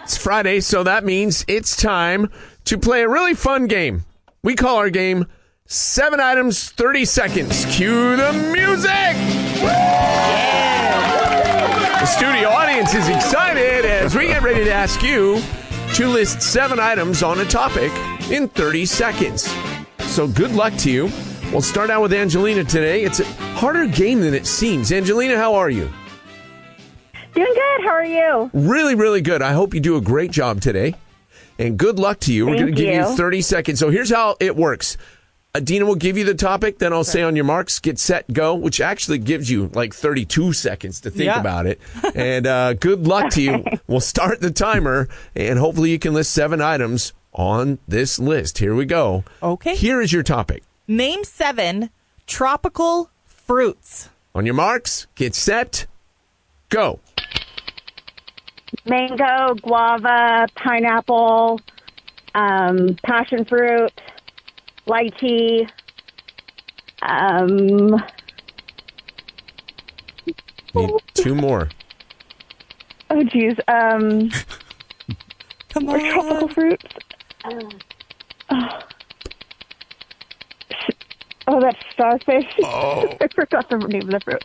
It's Friday, so that means it's time to play a really fun game. We call our game 7 Items, 30 Seconds. Cue the music! The studio audience is excited as we get ready to ask you to list 7 items on a topic in 30 seconds. So good luck to you. We'll start out with Angelina today. It's a harder game than it seems. Angelina, how are you? Doing good. How are you? Really, really good. I hope you do a great job today. And good luck to you. We're going to give you 30 seconds. So here's how it works. Dina will give you the topic, then I'll say on your marks, get set, go, which actually gives you like 32 seconds to think about it. And good luck to you. We'll start the timer, and hopefully you can list 7 items on this list. Here we go. Okay. Here is your topic. Name 7 tropical fruits. On your marks, get set, go. Mango, guava, pineapple, passion fruit, lychee. Need 2 more. Oh, geez. Come on. Tropical fruits. Oh, that's starfish. Oh. I forgot the name of the fruit.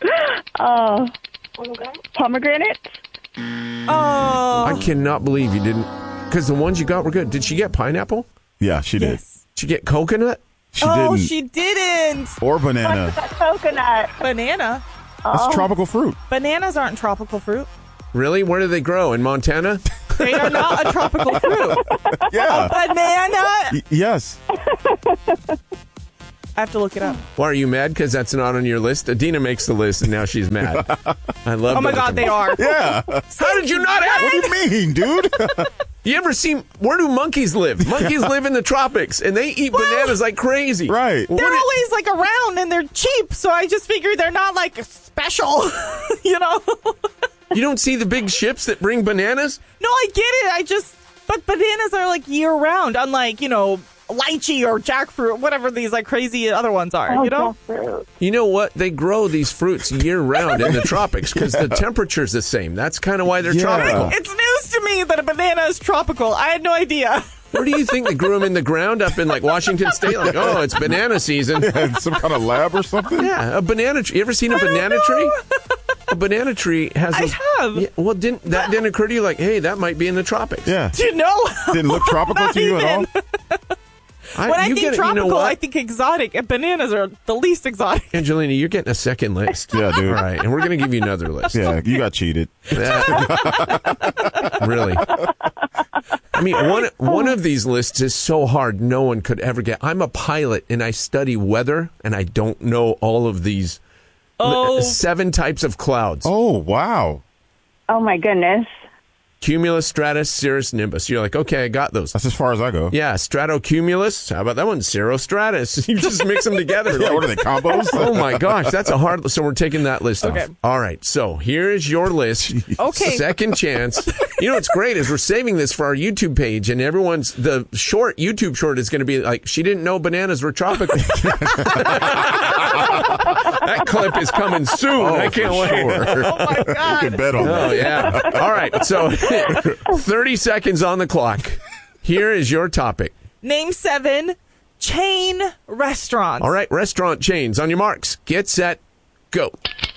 Pomegranate. Oh. I cannot believe you didn't, because the ones you got were good. Did she get pineapple? Yeah, she did. Yes. Did she get coconut? She didn't. She didn't. Or banana. Coconut. Banana. That's tropical fruit. Bananas aren't tropical fruit. Really? Where do they grow? In Montana? They are not a tropical fruit. Yeah. Banana. Yes. I have to look it up. Why are you mad? Because that's not on your list? Adina makes the list, and now she's mad. I love Oh my God, they are. Yeah. How did you not have What do you mean, dude? You ever seen, where do monkeys live? Monkeys live in the tropics, and they eat bananas like crazy. Right. They're always like around and they're cheap, so I just figured they're not like special, you know? You don't see the big ships that bring bananas? No, I get it. But bananas are like year round, unlike, lychee or jackfruit, whatever these like crazy other ones are, you know? Fruit. You know what? They grow these fruits year round in the tropics because the temperature's the same. That's kind of why they're tropical. It's news to me that a banana is tropical. I had no idea. Where do you think they grew them in the ground up in like Washington State? Like, oh, it's banana season. Some kind of lab or something? Yeah, a banana tree. You ever seen a banana tree? A banana tree has. I have. Yeah, well, didn't occur to you like, hey, that might be in the tropics? Yeah. Do you know? Didn't look tropical to you at all? When I think tropical, I think exotic. And bananas are the least exotic. Angelina, you're getting a second list. Yeah, dude. All right, and we're going to give you another list. Yeah, you got cheated. Really? I mean, one of these lists is so hard no one could ever get. I'm a pilot, and I study weather, and I don't know all of these 7 types of clouds. Oh, wow. Oh, my goodness. Cumulus, stratus, cirrus, nimbus. You're like, okay, I got those. That's as far as I go. Yeah, stratocumulus. How about that one? Cirrostratus. You just mix them together. Yeah, what are they, combos? Oh, my gosh. That's a hard list. So we're taking that list Okay. off. All right. So here is your list. Okay. Second chance. You know what's great is we're saving this for our YouTube page, and the YouTube short is going to be like, she didn't know bananas were tropical. That clip is coming soon. I can't wait. Sure. Oh, my God. You can bet on Oh, that. yeah. All right. So 30 seconds on the clock. Here is your topic. Name 7 chain restaurants. All right. Restaurant chains. On your marks. Get set. Go.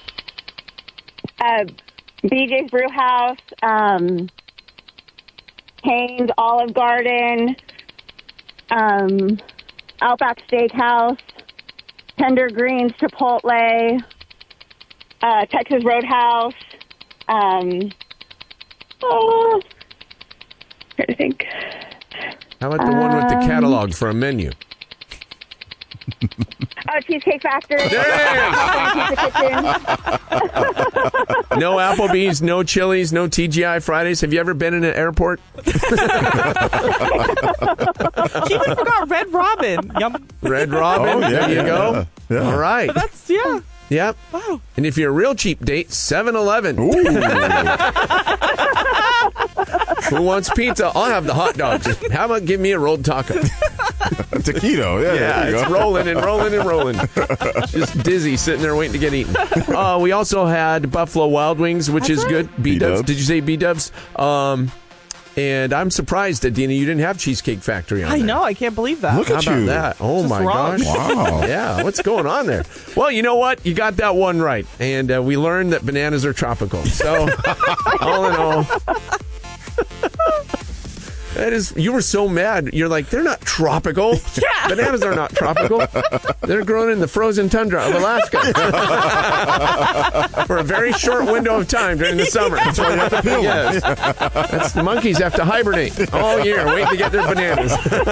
BJ's Brewhouse, Hanes, Olive Garden, Outback Steakhouse, Tender Greens, Chipotle, Texas Roadhouse. Trying to think. How about the one with the catalog for a menu? Cheesecake Factory. No Applebee's, no Chili's, no TGI Fridays. Have you ever been in an airport? She even forgot Red Robin. Yum. Red Robin. Oh, yeah, there you yeah, go. yeah. All right. That's, yeah. Yep. Wow. And if you're a real cheap date, 7-Eleven. Ooh. Who wants pizza? I'll have the hot dogs. How about give me a rolled taco? Taquito. Yeah, Yeah, there you it's go. rolling and rolling and rolling. Just dizzy sitting there waiting to get eaten. We also had Buffalo Wild Wings, which is good. B-dubs. B-dubs. Did you say B-dubs? And I'm surprised, Adina, you didn't have Cheesecake Factory on I there. know. I can't believe that. Look at How about you. that? Oh, Just my wrong. gosh. Wow. Yeah, what's going on there? Well, you know what? You got that one right. And we learned that bananas are tropical. So, all in all, you were so mad. You're like, they're not tropical. Yeah. Bananas are not tropical. They're grown in the frozen tundra of Alaska for a very short window of time during the summer. That's why you have to peel them. Yes. That's the monkeys have to hibernate all year, waiting to get their bananas.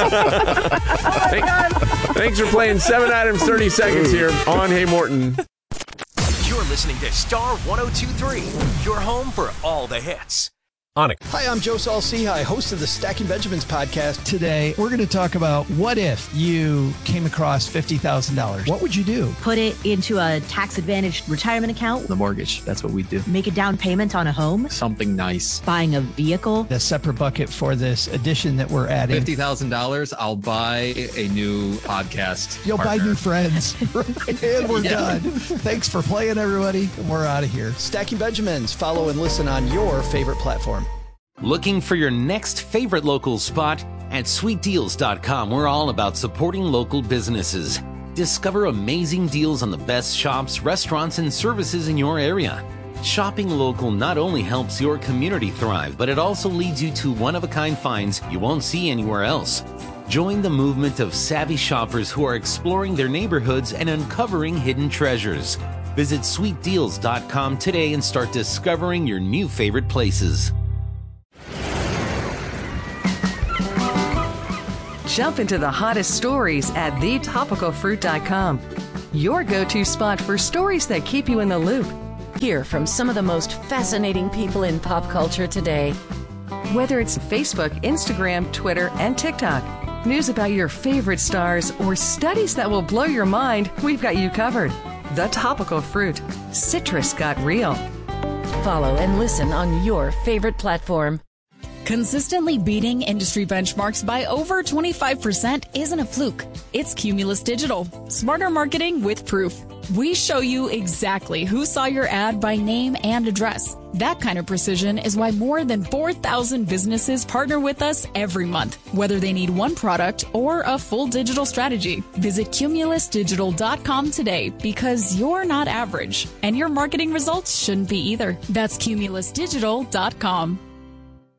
Thanks for playing 7 items, 30 seconds here on Hey Morton. You're listening to Star 102.3, your home for all the hits. Hi, I'm Joe Saul-Sehy, host of the Stacking Benjamins podcast. Today, we're going to talk about what if you came across $50,000? What would you do? Put it into a tax-advantaged retirement account. The mortgage, that's what we do. Make a down payment on a home. Something nice. Buying a vehicle. The separate bucket for this edition that we're adding. $50,000, I'll buy a new podcast. You'll partner. buy new friends. And we're done. Thanks for playing, everybody. We're out of here. Stacking Benjamins. Follow and listen on your favorite platform. Looking for your next favorite local spot? At sweetdeals.com, we're all about supporting local businesses. Discover amazing deals on the best shops, restaurants, and services in your area. Shopping local not only helps your community thrive, but it also leads you to one-of-a-kind finds you won't see anywhere else. Join the movement of savvy shoppers who are exploring their neighborhoods and uncovering hidden treasures. Visit sweetdeals.com today and start discovering your new favorite places. Jump into the hottest stories at thetopicalfruit.com. Your go-to spot for stories that keep you in the loop. Hear from some of the most fascinating people in pop culture today. Whether it's Facebook, Instagram, Twitter, and TikTok, news about your favorite stars, or studies that will blow your mind, we've got you covered. The Topical Fruit. Citrus got real. Follow and listen on your favorite platform. Consistently beating industry benchmarks by over 25% isn't a fluke. It's Cumulus Digital. Smarter marketing with proof. We show you exactly who saw your ad by name and address. That kind of precision is why more than 4,000 businesses partner with us every month, whether they need one product or a full digital strategy. Visit cumulusdigital.com today because you're not average, and your marketing results shouldn't be either. That's cumulusdigital.com.